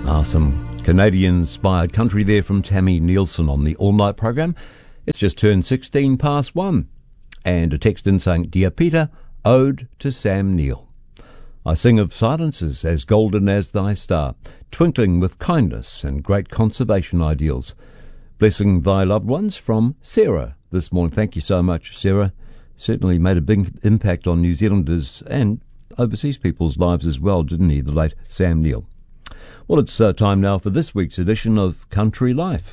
Some Canadian-inspired country there from Tammy Nielsen on the all-night program. It's just turned 16 past 1. And a text in saying, Dear Peter, Ode to Sam Neill. I sing of silences as golden as thy star, twinkling with kindness and great conservation ideals. Blessing thy loved ones from Sarah this morning. Thank you so much, Sarah. Certainly made a big impact on New Zealanders and overseas people's lives as well, didn't he, the late Sam Neill? Well, it's time now for this week's edition of Country Life.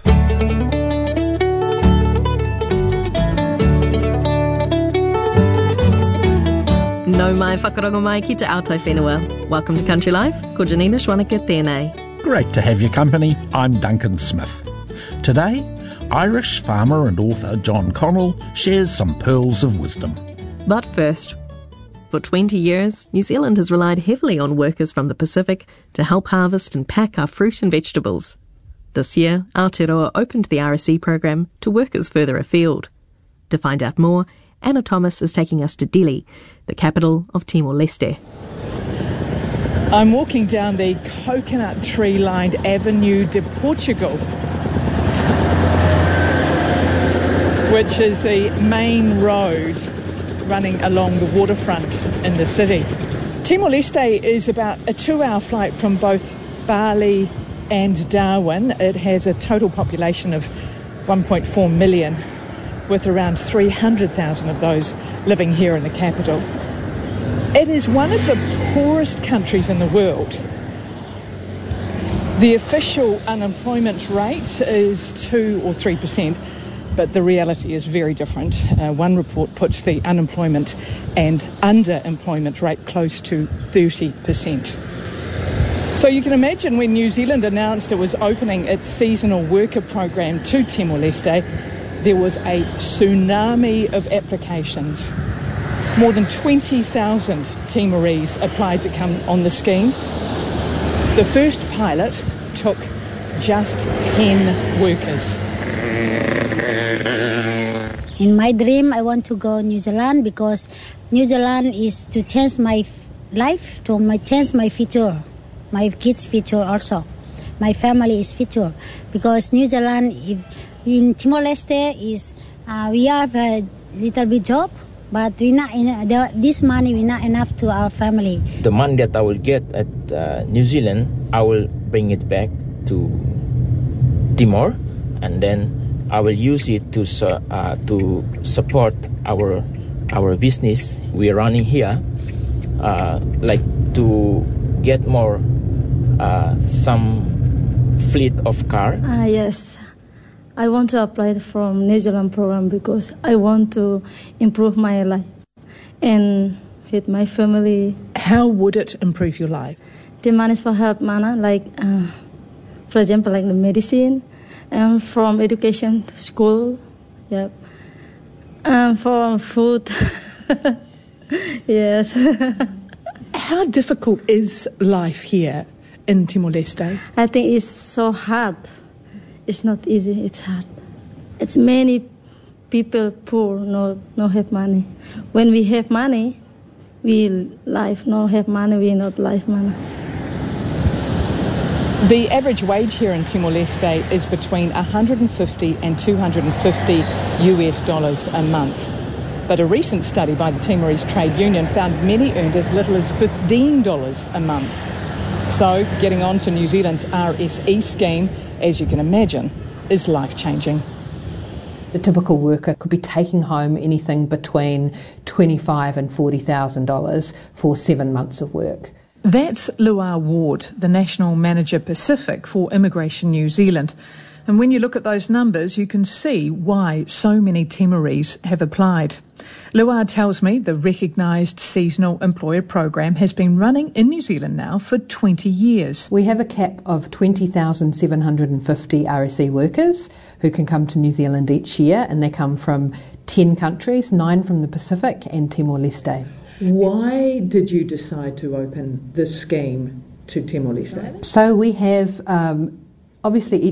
No mai whakarongo mai ki te aotai whenua. Welcome to Country Life. Ko Janina Schwaneke tēnei. Great to have your company. I'm Duncan Smith. Today, Irish farmer and author John Connell shares some pearls of wisdom. But first, for 20 years, New Zealand has relied heavily on workers from the Pacific to help harvest and pack our fruit and vegetables. This year, Aotearoa opened the RSE program to workers further afield. To find out more, Anna Thomas is taking us to Dili, the capital of Timor-Leste. I'm walking down the coconut tree-lined Avenue de Portugal, which is the main road running along the waterfront in the city. Timor-Leste is about a 2-hour flight from both Bali and Darwin. It has a total population of 1.4 million, with around 300,000 of those living here in the capital. It is one of the poorest countries in the world. The official unemployment rate is 2 or 3%. But the reality is very different. One report puts the unemployment and underemployment rate close to 30%. So you can imagine when New Zealand announced it was opening its seasonal worker program to Timor-Leste, there was a tsunami of applications. More than 20,000 Timorese applied to come on the scheme. The first pilot took just 10 workers. In my dream, I want to go New Zealand because New Zealand is to change my life, to change my future, my kids' future also. My family is future because New Zealand, in Timor-Leste, is we have a little bit job, but we not this money we not enough to our family. The money that I will get at New Zealand, I will bring it back to Timor, and then I will use it to support our business we're running here, like to get more some fleet of car. Yes, I want to apply from New Zealand program because I want to improve my life and with my family. How would it improve your life? The money for help, mana, like for example, like the medicine. And from education to school, yep. And for food, yes. How difficult is life here in Timor-Leste? I think it's so hard. It's not easy, it's hard. It's many people poor, no have money. When we have money, we life, no have money, we not life money. The average wage here in Timor-Leste is between $150 and $250 a month. But a recent study by the Timorese Trade Union found many earned as little as $15 a month. So getting on to New Zealand's RSE scheme, as you can imagine, is life-changing. The typical worker could be taking home anything between $25,000 and $40,000 for 7 months of work. That's Luar Ward, the National Manager Pacific for Immigration New Zealand. And when you look at those numbers, you can see why so many Timorese have applied. Luar tells me the recognised seasonal employer program has been running in New Zealand now for 20 years. We have a cap of 20,750 RSE workers who can come to New Zealand each year, and they come from 10 countries, 9 from the Pacific and Timor-Leste. Why did you decide to open this scheme to Timor-Leste? So we have, obviously each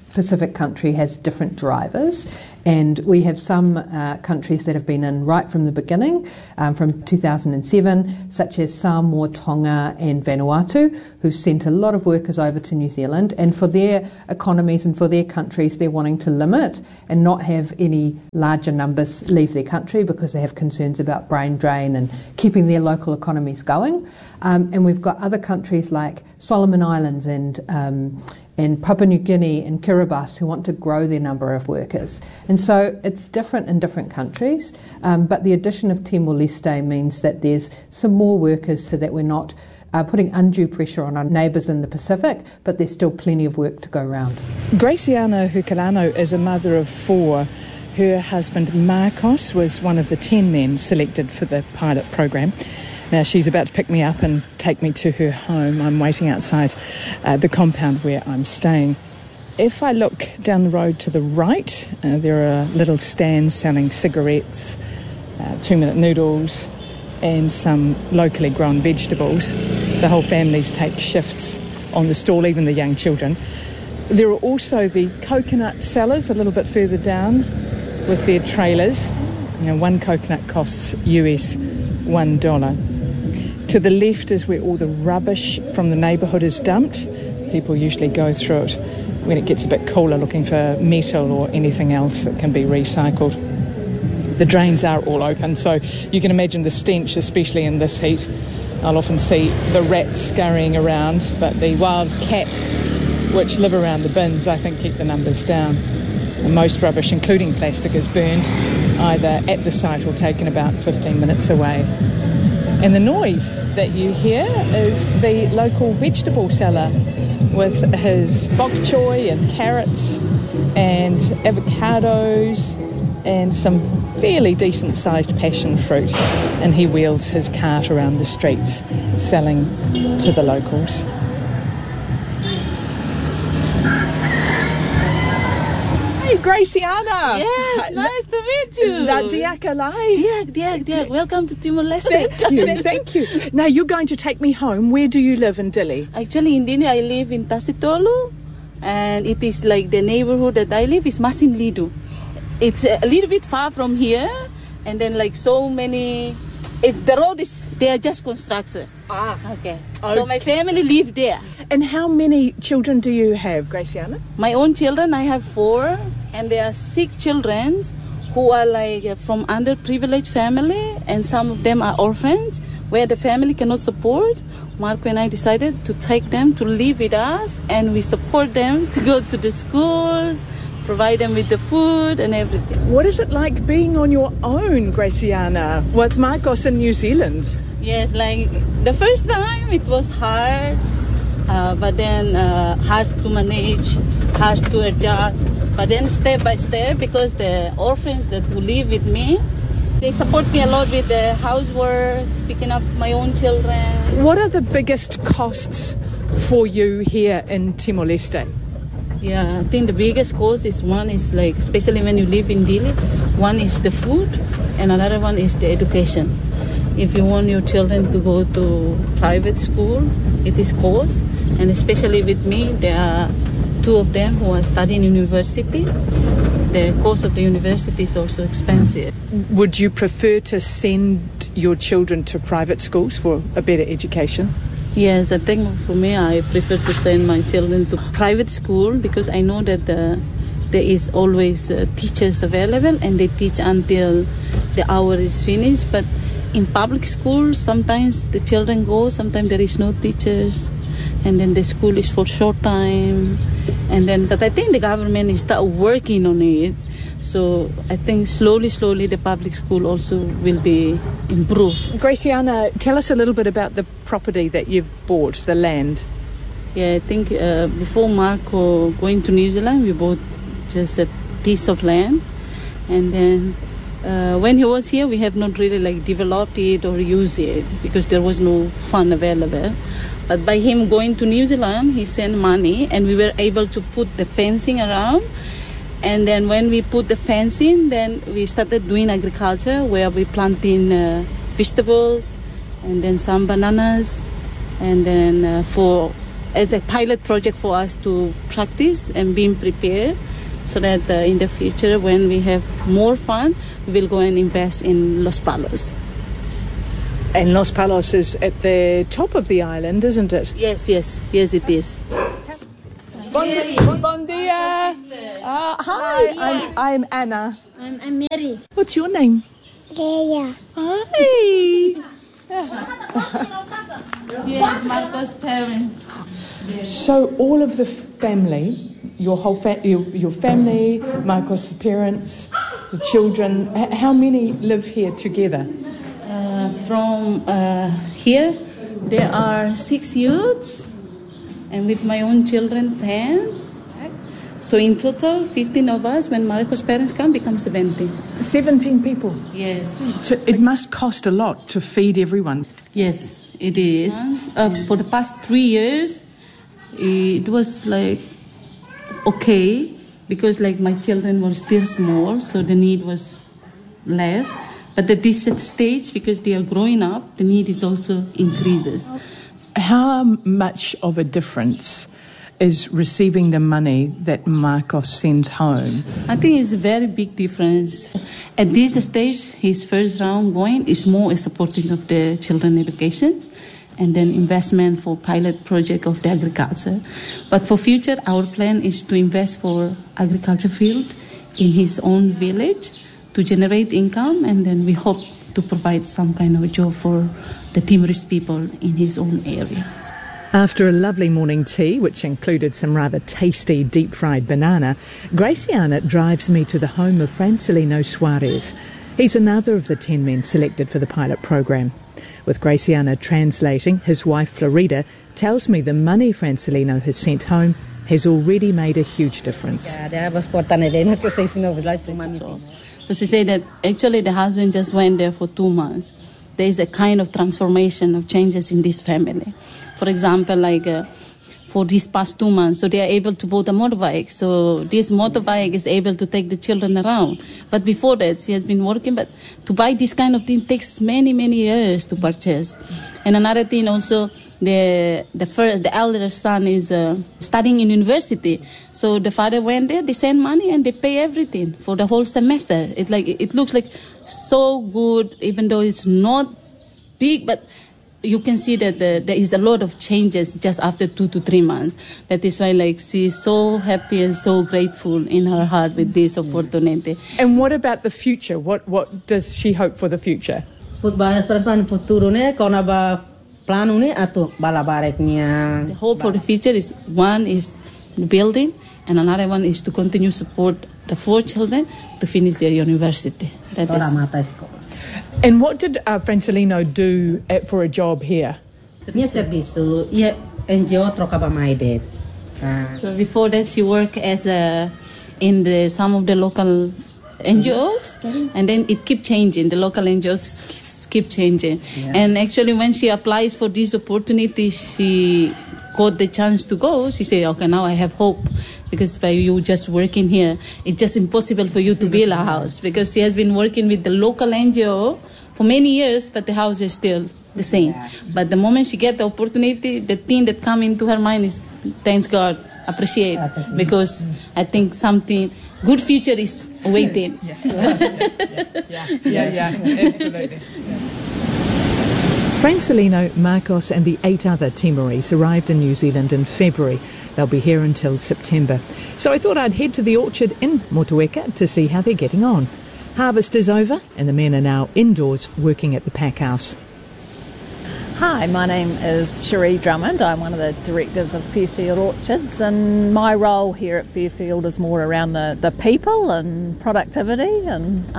Pacific country has different drivers, and we have some countries that have been in right from the beginning, from 2007, such as Samoa, Tonga and Vanuatu, who've sent a lot of workers over to New Zealand, and for their economies and for their countries they're wanting to limit and not have any larger numbers leave their country because they have concerns about brain drain and keeping their local economies going. And we've got other countries like Solomon Islands and Papua New Guinea and Kiribati who want to grow their number of workers. And so it's different in different countries, but the addition of Timor-Leste means that there's some more workers so that we're not putting undue pressure on our neighbours in the Pacific, but there's still plenty of work to go around. Graciana Hukalano is a mother of 4. Her husband Marcos was one of the 10 men selected for the pilot program. Now she's about to pick me up and take me to her home. I'm waiting outside the compound where I'm staying. If I look down the road to the right, there are little stands selling cigarettes, 2-minute noodles and some locally grown vegetables. The whole families take shifts on the stall, even the young children. There are also the coconut sellers a little bit further down with their trailers. You know, one coconut costs US $1. To the left is where all the rubbish from the neighbourhood is dumped. People usually go through it when it gets a bit cooler looking for metal or anything else that can be recycled. The drains are all open, so you can imagine the stench, especially in this heat. I'll often see the rats scurrying around, but the wild cats which live around the bins, I think, keep the numbers down. And most rubbish, including plastic, is burned either at the site or taken about 15 minutes away. And the noise that you hear is the local vegetable seller with his bok choy and carrots and avocados and some fairly decent-sized passion fruit. And he wheels his cart around the streets selling to the locals. Hey, Graciana! Yes, nice to meet you. Diak Alai. Diak. Welcome to Timor-Leste. Thank you. Now, you're going to take me home. Where do you live in Dili? Actually, in Dili, I live in Tasitolu, and it is like the neighborhood that I live is Masinlidu. It's a little bit far from here, and then like so many... the road is... They are just construction. Okay. So my family live there. And how many children do you have, Graciana? My own children, I have 4, and there are 6 children who are like from underprivileged family, and some of them are orphans where the family cannot support. Marco and I decided to take them to live with us, and we support them to go to the schools, provide them with the food and everything. What is it like being on your own, Graciana, with Marcos in New Zealand? Yes, like the first time it was hard, but then hard to manage, hard to adjust. But then step by step, because the orphans that who live with me, they support me a lot with the housework, picking up my own children. What are the biggest costs for you here in Timor-Leste? Yeah, I think the biggest cost is one is like, especially when you live in Dili, one is the food and another one is the education. If you want your children to go to private school, it is cost, and especially with me, there are 2 of them who are studying university. The cost of the university is also expensive. Would you prefer to send your children to private schools for a better education? Yes, I think for me, I prefer to send my children to private school because I know that there is always teachers available and they teach until the hour is finished. But in public schools, sometimes the children go, sometimes there is no teachers, and then the school is for short time. But I think the government is start working on it. So I think slowly the public school also will be improved. Graciana, tell us a little bit about the property that you've bought, the land. Yeah, I think before Marco going to New Zealand, we bought just a piece of land. And then when he was here, we have not really like developed it or used it because there was no fund available. But by him going to New Zealand, he sent money and we were able to put the fencing around. And then when we put the fencing, then we started doing agriculture where we planting vegetables and then some bananas. And then for as a pilot project for us to practice and being prepared, so that in the future, when we have more fun, we will go and invest in Los Palos. And Los Palos is at the top of the island, isn't it? Yes, it is. Bon dia. Hi, I'm Anna. I'm Mary. What's your name? Leia. Hi. Yes, Marco's parents. So all of the family, your whole your family, Marcos' parents, the children, how many live here together? From here, there are 6 youths, and with my own children, 10. So in total, 15 of us. When Marcos' parents come, become 17. 17 people. Yes. So it must cost a lot to feed everyone. Yes, it is. For the past 3 years, it was like okay, because like my children were still small, so the need was less. But at this stage, because they are growing up, the need is also increases. How much of a difference is receiving the money that Marcos sends home? I think it's a very big difference. At this stage, his first round going is more supporting of the children educations, and then investment for pilot project of the agriculture. But for future, our plan is to invest for agriculture field in his own village to generate income, and then we hope to provide some kind of a job for the Timorese people in his own area. After a lovely morning tea, which included some rather tasty deep-fried banana, Graciana drives me to the home of Francelino Suarez. He's another of the 10 men selected for the pilot program. With Graciana translating, his wife Florida tells me the money Francelino has sent home has already made a huge difference. So she said that actually the husband just went there for 2 months. There is a kind of transformation of changes in this family. For example, like for these past 2 months, so they are able to buy a motorbike. So this motorbike is able to take the children around. But before that, she has been working, but to buy this kind of thing takes many, many years to purchase. And another thing also, the elder son is studying in university. So the father went there, they send money and they pay everything for the whole semester. It looks like so good, even though it's not big, but you can see that there is a lot of changes just after 2 to 3 months. That is why she's so happy and so grateful in her heart with this opportunity. And what about the future? What does she hope for the future? The hope for the future is, one is the building, and another one is to continue support the 4 children to finish their university. And what did Francelino do for a job here? So before that, she worked as in some of the local NGOs, and then it kept changing. The local NGOs keep changing. Yeah. And actually, when she applies for this opportunity, she got the chance to go. She said, okay, now I have hope. Because by you just working here, it's just impossible for you to build a house. Because she has been working with the local NGO for many years, but the house is still the same. Yeah. But the moment she get the opportunity, the thing that come into her mind is, thanks God, appreciate. Because I think something good future is waiting. Yeah, absolutely. Francelino, Marcos and the 8 other Timorese arrived in New Zealand in February. They'll be here until September. So I thought I'd head to the orchard in Motueka to see how they're getting on. Harvest is over and the men are now indoors working at the pack house. Hi, my name is Cherie Drummond. I'm one of the directors of Fairfield Orchards, and my role here at Fairfield is more around the people and productivity and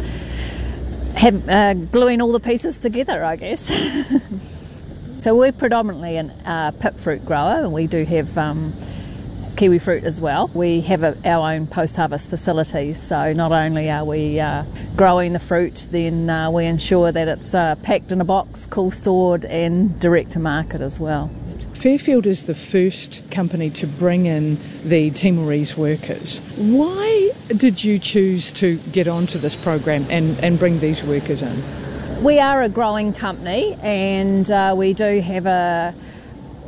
gluing all the pieces together, I guess. So we're predominantly a pip fruit grower, and we do have kiwi fruit as well. We have our own post-harvest facilities, so not only are we growing the fruit, then we ensure that it's packed in a box, cool stored and direct to market as well. Fairfield is the first company to bring in the Timorese workers. Why did you choose to get onto this program and bring these workers in? We are a growing company, and we do have a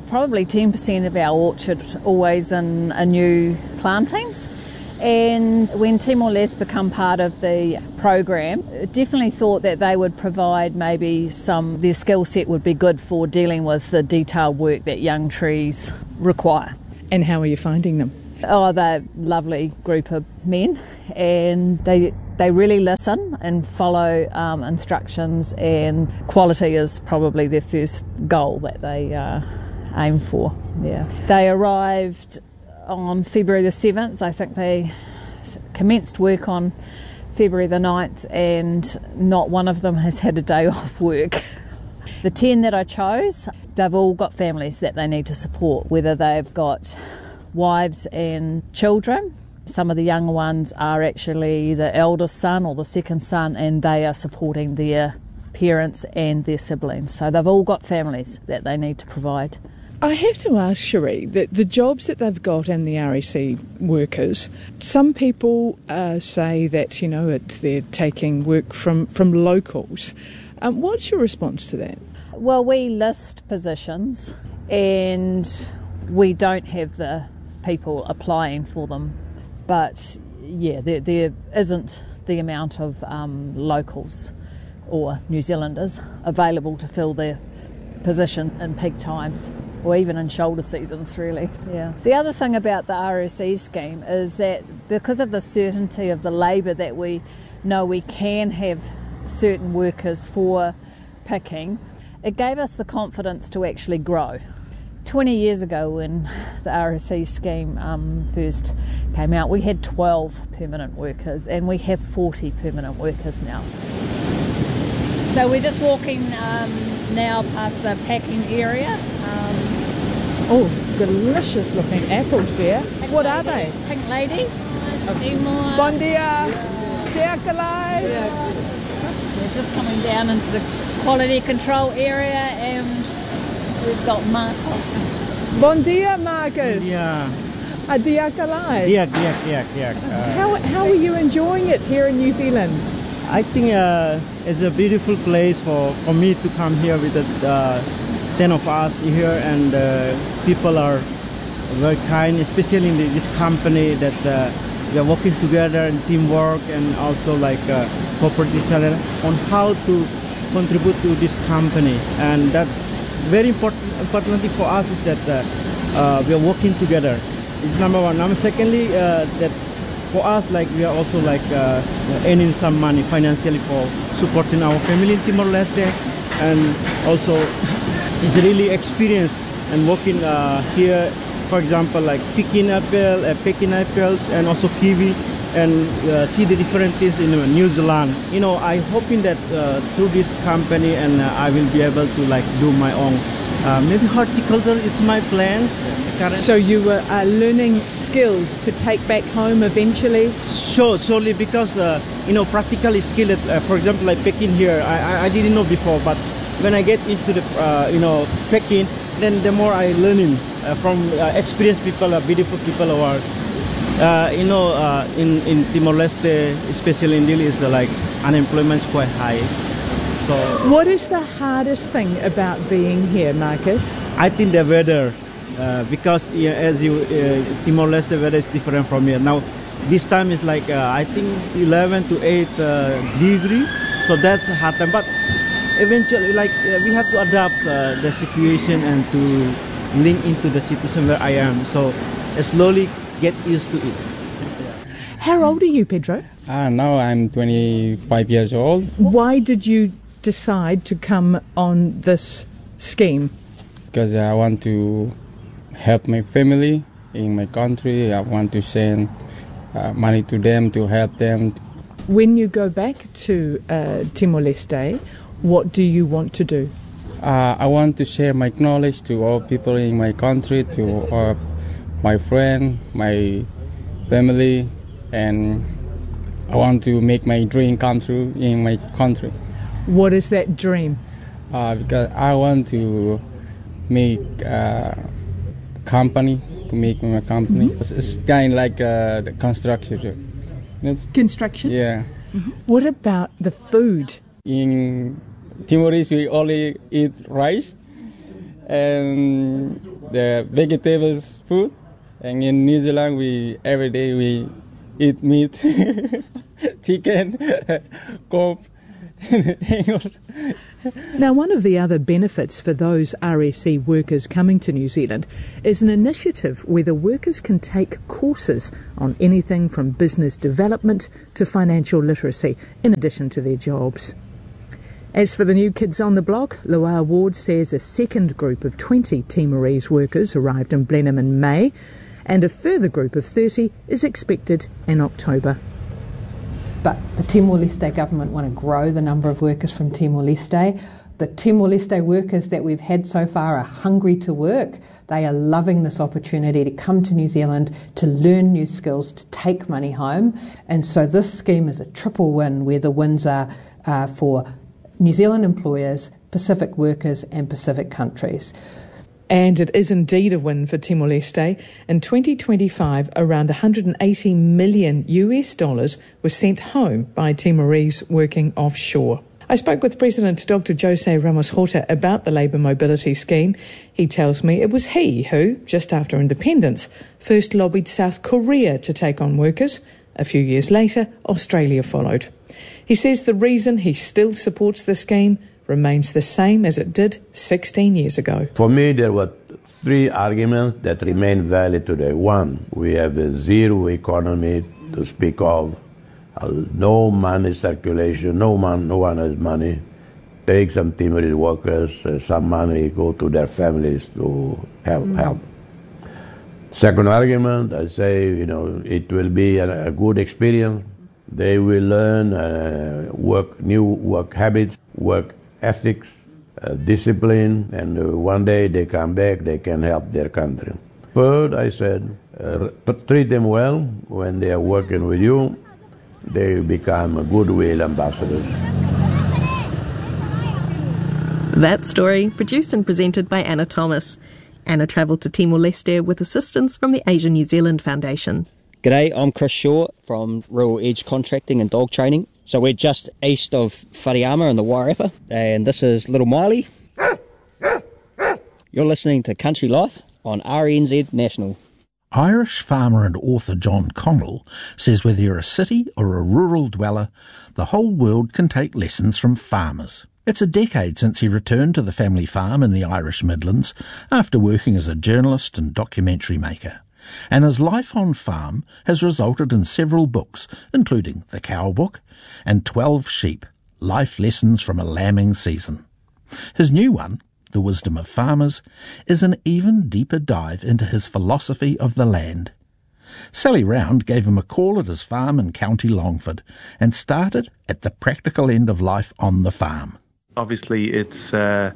probably 10% of our orchard always in new plantings. And when Timor-Leste become part of the program, definitely thought that they would provide maybe their skill set would be good for dealing with the detailed work that young trees require. And how are you finding them? Oh, they're a lovely group of men, and they really listen and follow instructions, and quality is probably their first goal that they aim for. Yeah, they arrived on February the 7th. I think they commenced work on February the 9th, and not one of them has had a day off work. The 10 that I chose, they've all got families that they need to support, whether they've got wives and children. Some of the younger ones are actually the eldest son or the second son, and they are supporting their parents and their siblings. So they've all got families that they need to provide. I have to ask, Cherie, that the jobs that they've got in the REC workers, some people say that, they're taking work from locals. What's your response to that? Well, we list positions and we don't have the people applying for them. But, yeah, there isn't the amount of locals or New Zealanders available to fill their position in peak times, or even in shoulder seasons, really. Yeah. The other thing about the RSE scheme is that because of the certainty of the labour that we know we can have certain workers for picking, it gave us the confidence to actually grow. 20 years ago, when the RSE scheme first came out, we had 12 permanent workers, and we have 40 permanent workers now. So we're just walking now past the packing area. Delicious looking apples there. What are they? Pink Lady. Timor. Bon dia. Kia kalai. We're just coming down into the quality control area, and we've got Marcos. Bon dia, Marcos. Yeah. Dia kalai. Yeah. How are you enjoying it here in New Zealand? I think it's a beautiful place for me to come here with the 10 of us here, and people are very kind, especially in this company that we are working together in teamwork, and also like cooperate each other on how to contribute to this company. And that's very important thing for us is that we are working together. It's number one. Number secondly, that for us, like we are also like earning some money financially for supporting our family in Timor-Leste, and also it's really experience and working here. For example, like picking apples, and also kiwi, and see the different things in New Zealand. I'm hoping that through this company, and I will be able to like do my own. Maybe horticulture is my plan. So you are learning skills to take back home eventually? Surely, because practically skilled. For example, like picking here, I didn't know before, but when I get into the picking, then the more I learning from experienced people, beautiful people who are in Timor-Leste, especially in Dili, is like unemployment is quite high. So what is the hardest thing about being here, Marcus? I think the weather, because as Timor-Leste weather is different from here. Now this time is like I think 11 to 8 degree, so that's a hard time. But eventually, like we have to adapt the situation and to link into the situation where I am. So slowly get used to it. How old are you, Pedro? Now I'm 25 years old. Why did you decide to come on this scheme? Because I want to help my family in my country. I want to send money to them to help them. When you go back to Timor-Leste, what do you want to do? I want to share my knowledge to all people in my country, to my friend, my family, and I want to make my dream come true in my country. What is that dream? Because I want to make a company, Mm-hmm. It's kind of like the construction. Construction? Yeah. Mm-hmm. What about the food? In Timorese, we only eat rice, and the vegetables food. And in New Zealand, every day we eat meat, chicken, pork. Now, one of the other benefits for those RSE workers coming to New Zealand is an initiative where the workers can take courses on anything from business development to financial literacy, in addition to their jobs. As for the new kids on the block, Luau Ward says a second group of 20 Timorese workers arrived in Blenheim in May, and a further group of 30 is expected in October. But the Timor-Leste government want to grow the number of workers from Timor-Leste. The Timor-Leste workers that we've had so far are hungry to work. They are loving this opportunity to come to New Zealand, to learn new skills, to take money home. And so this scheme is a triple win, where the wins are for New Zealand employers, Pacific workers and Pacific countries. And it is indeed a win for Timor-Leste. In 2025, around $180 million was sent home by Timorese working offshore. I spoke with President Dr. Jose Ramos-Horta about the labour mobility scheme. He tells me it was he who, just after independence, first lobbied South Korea to take on workers. A few years later, Australia followed. He says the reason he still supports the scheme remains the same as it did 16 years ago. For me, there were three arguments that remain valid today. One, we have a zero economy to speak of, no money circulation, no one has money. Take some Timorese workers, some money go to their families to help. Second argument, I say, it will be a good experience. They will learn new work habits, work ethics, discipline, and one day they come back, they can help their country. Third, I said, treat them well when they are working with you. They become goodwill ambassadors. That story, produced and presented by Anna Thomas. Anna travelled to Timor-Leste with assistance from the Asia New Zealand Foundation. G'day, I'm Chris Shaw from Rural Edge Contracting and Dog Training. So we're just east of Whariama in the Wairarapa, and this is little Miley. You're listening to Country Life on RNZ National. Irish farmer and author John Connell says whether you're a city or a rural dweller, the whole world can take lessons from farmers. It's a decade since he returned to the family farm in the Irish Midlands after working as a journalist and documentary maker. And his life on farm has resulted in several books, including The Cow Book and 12 Sheep, Life Lessons from a Lambing Season. His new one, The Wisdom of Farmers, is an even deeper dive into his philosophy of the land. Sally Round gave him a call at his farm in County Longford and started at the practical end of life on the farm. Obviously, it's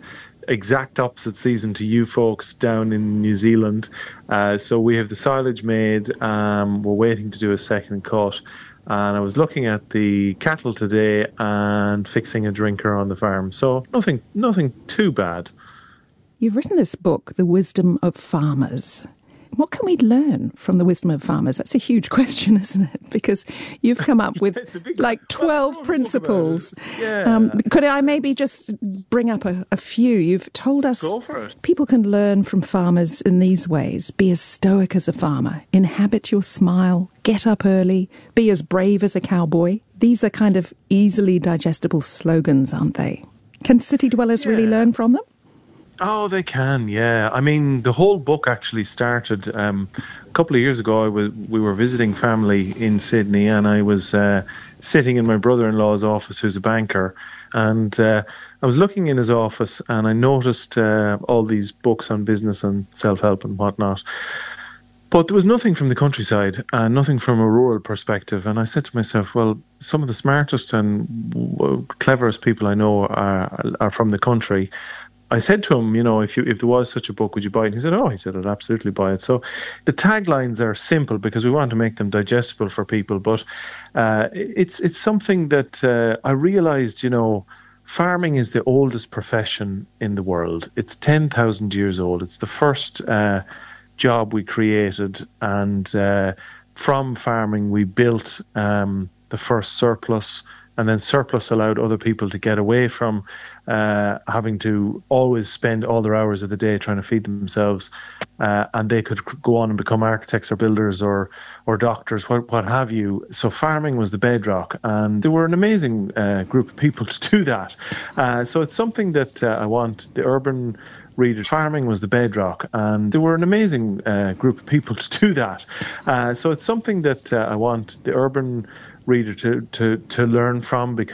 exact opposite season to you folks down in New Zealand. So we have the silage made. We're waiting to do a second cut. And I was looking at the cattle today and fixing a drinker on the farm. So nothing too bad. You've written this book, The Wisdom of Farmers. What can we learn from the wisdom of farmers? That's a huge question, isn't it? Because you've come up with like 12 principles. Yeah. Could I maybe just bring up a few? You've told us people can learn from farmers in these ways. Be as stoic as a farmer. Inhabit your smile. Get up early. Be as brave as a cowboy. These are kind of easily digestible slogans, aren't they? Can city dwellers really learn from them? Oh, they can, yeah. I mean, the whole book actually started a couple of years ago. We were visiting family in Sydney, and I was sitting in my brother-in-law's office, who's a banker, and I was looking in his office, and I noticed all these books on business and self-help and whatnot. But there was nothing from the countryside, nothing from a rural perspective. And I said to myself, well, some of the smartest and cleverest people I know are from the country. I said to him, if there was such a book, would you buy it? He said, I'd absolutely buy it. So the taglines are simple because we want to make them digestible for people. But it's something that I realized, farming is the oldest profession in the world. It's 10,000 years old. It's the first job we created. And from farming, we built the first surplus. And then surplus allowed other people to get away from having to always spend all their hours of the day trying to feed themselves, and they could go on and become architects or builders or doctors, what have you. So farming was the bedrock, and they were an amazing group of people to do that. So it's something that I want the urban reader. Farming was the bedrock, and they were an amazing group of people to do that. So it's something that I want the urban reader to learn from, because